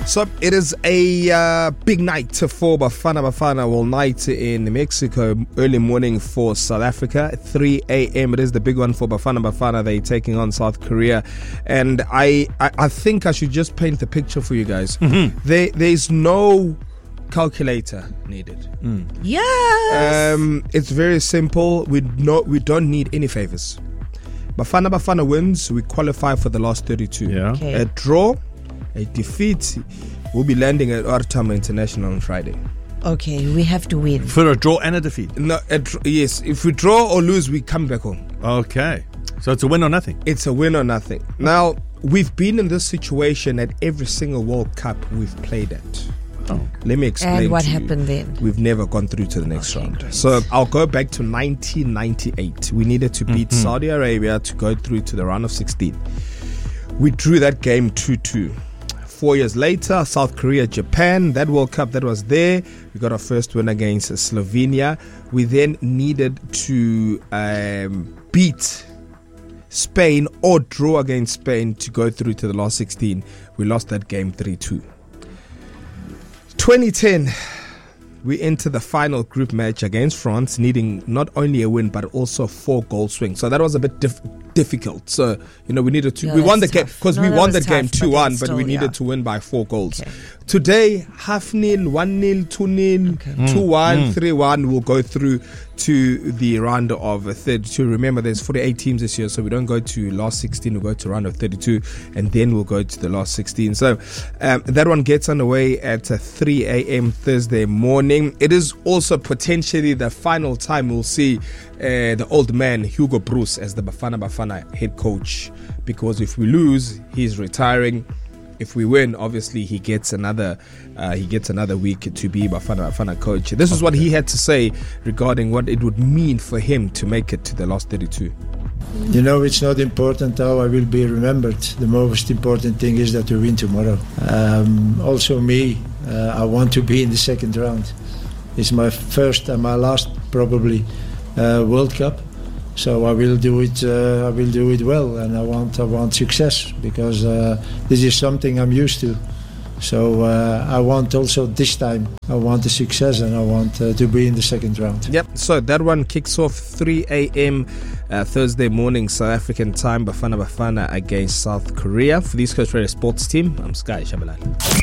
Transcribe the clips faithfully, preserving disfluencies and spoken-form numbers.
So it is a uh, big night for Bafana Bafana. Well, night in Mexico, early morning for South Africa. At three a.m. It is the big one for Bafana Bafana. They're taking on South Korea. And I, I, I think I should just paint the picture for you guys. Mm-hmm. There, there's no calculator needed. Mm. Yes. Um, it's very simple. We no, we don't need any favors. Bafana Bafana wins. We qualify for the last thirty-two. Yeah. Okay. A draw, a defeat. We'll be landing at OR Tambo International on Friday. Okay, we have to win. For a draw and a defeat? No, a dr- yes. If we draw or lose, we come back home. Okay. So it's a win or nothing? It's a win or nothing. Now, we've been in this situation at every single World Cup we've played at. Oh. Let me explain. And what to happened you. then? We've never gone through to the next okay, round. Great. So I'll go back to nineteen ninety-eight. We needed to beat mm-hmm. Saudi Arabia to go through to the round of sixteen. We drew that game two two. Four years later, South Korea, Japan, that World Cup that was there, we got our first win against Slovenia. We then needed to um, beat Spain or draw against Spain to go through to the last sixteen. We lost that game three two. twenty ten, we enter the final group match against France, needing not only a win but also four goal swing. So that was a bit diff- difficult. So, you know, we needed to, yeah, we won the game tough. because no, we that won the tough, game two one, but, but, still, we needed yeah. to win by four goals. Okay. Today, half nil, one nil, two nil, okay. two one, mm. three one. We'll go through to the round of thirty-two. Remember, there's forty-eight teams this year, so we don't go to last sixteen. We go to round of thirty-two, and then we'll go to the last sixteen. So um, that one gets underway at uh, three a.m. Thursday morning. It is also potentially the final time we'll see uh, the old man Hugo Broos as the Bafana Bafana head coach, because if we lose, he's retiring. If we win, obviously he gets another uh, he gets another week to be Bafana Bafana coach. This is what he had to say regarding what it would mean for him to make it to the last thirty-two. You know, it's not important how I will be remembered. The most important thing is that we win tomorrow. Um, also me, uh, I want to be in the second round. It's my first and my last probably uh, World Cup. So I will do it. Uh, I will do it well, and I want. I want success because uh, this is something I'm used to. So uh, I want also this time. I want the success, and I want uh, to be in the second round. Yep. So that one kicks off three a.m. Uh, Thursday morning, South African time. Bafana Bafana against South Korea. For the East Coast Radio Sports Team, I'm Sky Shabalala.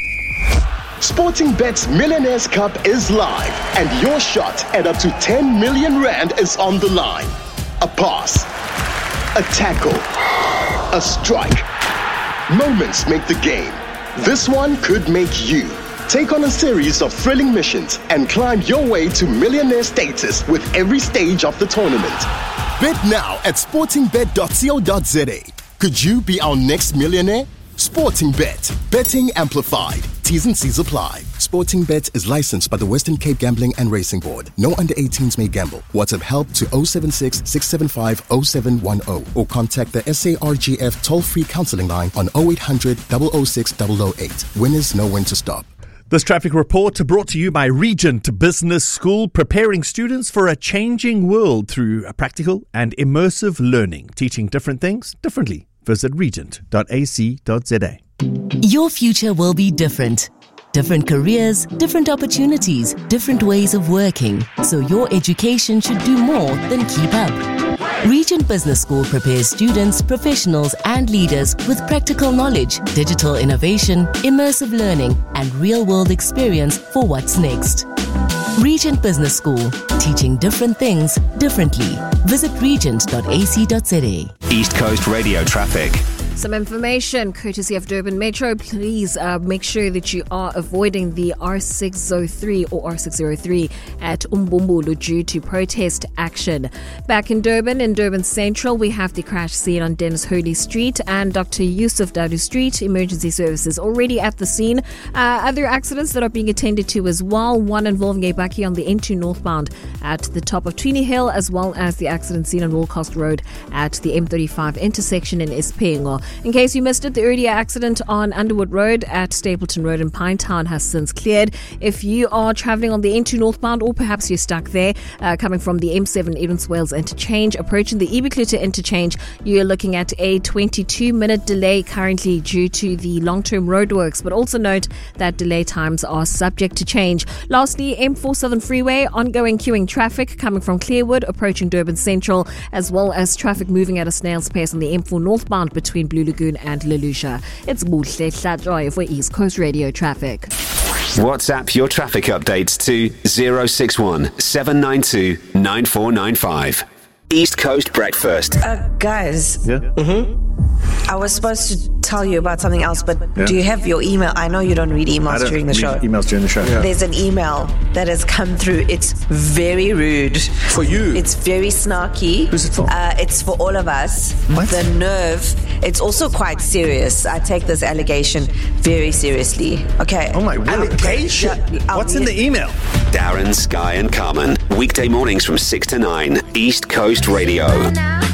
Sportingbet's Millionaires Cup is live, and your shot at up to ten million rand is on the line. A pass, a tackle, a strike. Moments make the game. This one could make you. Take on a series of thrilling missions and climb your way to millionaire status with every stage of the tournament. Bet now at sporting bet dot co dot za. Could you be our next millionaire? Sportingbet. Betting amplified. T's and C's apply. Sportingbet is licensed by the Western Cape Gambling and Racing Board. No under eighteens may gamble. WhatsApp help to oh seven six, six seven five, oh seven one oh or contact the S A R G F toll-free counseling line on oh eight hundred, oh oh six, oh oh eight. Winners know when to stop. This traffic report brought to you by Regent Business School, preparing students for a changing world through practical and immersive learning, teaching different things differently. Visit regent dot a c dot z a. Your future will be different. Different careers, different opportunities, different ways of working. So your education should do more than keep up. Regent Business School prepares students, professionals and leaders with practical knowledge, digital innovation, immersive learning and real-world experience for what's next. Regent Business School, teaching different things differently. Visit regent dot a c dot z a. East Coast Radio Traffic. Some information courtesy of Durban Metro. Please uh, make sure that you are avoiding the R six oh three or R six oh three at Umbumbulu due to protest action. Back in Durban, in Durban Central, we have the crash scene on Dennis Hurley Street and Doctor Yusuf Dadu Street. Emergency services already at the scene. Uh, other accidents that are being attended to as well. One involving a bakkie on the N two northbound at the top of Tweeny Hill, as well as the accident scene on Woolcost Road at the M thirty-five intersection in Ispengo. In case you missed it, the earlier accident on Underwood Road at Stapleton Road in Pinetown has since cleared. If you are travelling on the N two northbound, or perhaps you're stuck there, uh, coming from the M seven Edens Wales interchange, approaching the Ebikluter interchange, you're looking at a twenty-two minute delay currently due to the long-term roadworks. But also note that delay times are subject to change. Lastly, M four Southern Freeway, ongoing queuing traffic coming from Clearwood, approaching Durban Central, as well as traffic moving at a snail's pace on the M four northbound between Blue Lagoon and Lelusha. It's Buhle Hlatjoy for East Coast Radio Traffic. WhatsApp your traffic updates to zero six one seven nine two nine four nine five. East Coast Breakfast. Uh, guys, Yeah. I was supposed to tell you about something else, but Yeah. do you have your email? I know you don't read I emails don't during the read show. emails during the show. There's an email that has come through. It's very rude. For you. It's very snarky. Who's it for? Uh, it's for all of us. What? The nerve. It's also quite serious. I take this allegation very seriously. Okay. Oh my word. Allegation? Yeah, I'll What's in read the email? Darren, Sky and Carmen. Weekday mornings from six to nine. East Coast Radio.